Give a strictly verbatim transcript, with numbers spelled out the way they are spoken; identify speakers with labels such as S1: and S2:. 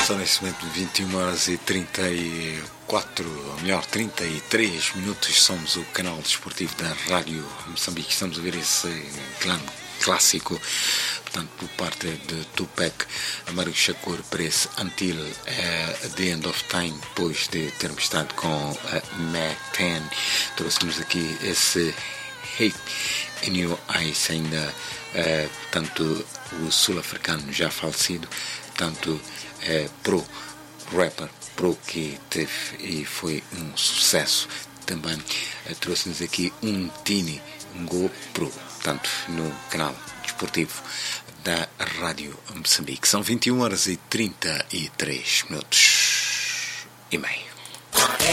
S1: São neste momento vinte e uma horas e trinta e quatro, ou melhor, trinta e três minutos. Somos o canal desportivo da Rádio Moçambique. Estamos a ver esse grande clássico, portanto, por parte de Tupac Amaru Shakur para esse Until uh, the End of Time, depois de termos estado com uh, Mac dez. Trouxemos aqui esse Hate in Your Eyes, ainda uh, tanto o sul-africano já falecido, tanto uh, pro rapper pro que teve e foi um sucesso. Também uh, trouxe-nos aqui um Tini, um GoPro, tanto no canal desportivo da Rádio Moçambique. São vinte e uma horas e trinta e três minutos e meio.